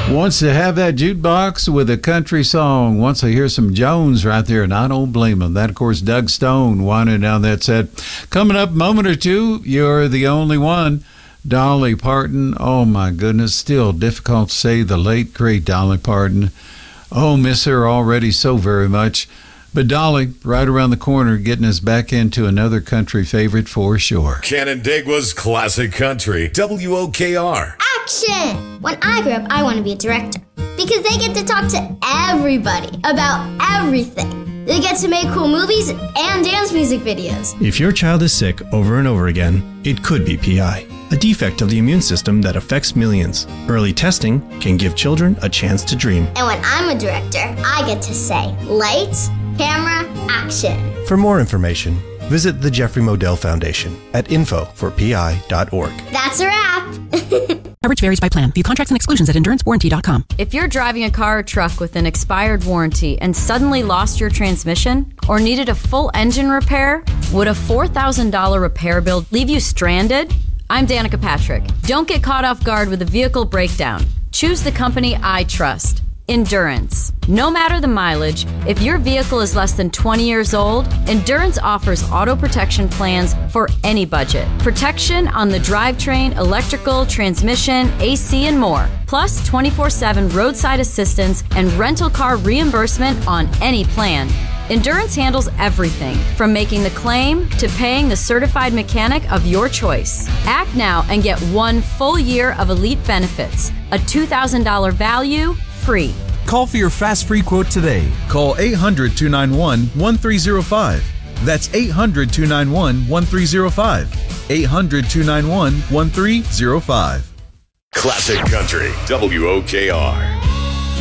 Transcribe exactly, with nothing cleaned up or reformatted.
Wants to have that jukebox with a country song. Wants to hear some Jones right there, and I don't blame him. That, of course, Doug Stone winding down that set. Coming up a moment or two, You're the Only One. Dolly Parton. Oh, my goodness. Still difficult to say the late, great Dolly Parton. Oh, miss her already so very much. But Dolly, right around the corner, getting us back into another country favorite for sure. Canandaigua's Classic Country, W O K R. Action! When I grow up, I want to be a director because they get to talk to everybody about everything. They get to make cool movies and dance music videos. If your child is sick over and over again, it could be P I, a defect of the immune system that affects millions. Early testing can give children a chance to dream. And when I'm a director, I get to say, lights, camera, action. For more information, visit the Jeffrey Modell Foundation at info for p i dot org. That's a wrap. Coverage varies by plan. View contracts and exclusions at endurance warranty dot com. If you're driving a car or truck with an expired warranty and suddenly lost your transmission or needed a full engine repair, would a four thousand dollars repair bill leave you stranded? I'm Danica Patrick. Don't get caught off guard with a vehicle breakdown. Choose the company I trust. Endurance. No matter the mileage, if your vehicle is less than twenty years old, Endurance offers auto protection plans for any budget. Protection on the drivetrain, electrical, transmission, A C, and more. Plus twenty-four seven roadside assistance and rental car reimbursement on any plan. Endurance handles everything from making the claim to paying the certified mechanic of your choice. Act now and get one full year of elite benefits. A two thousand dollars value, free. Call for your fast free quote today. Call eight hundred, two nine one, one three zero five. That's eight hundred, two nine one, one three zero five. eight hundred, two nine one, one three zero five. Classic Country, W O K R.